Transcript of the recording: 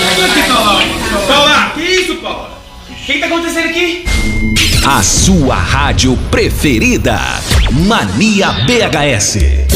Paula, que isso, Paula? O que tá acontecendo aqui? A sua rádio preferida, Mania BHS.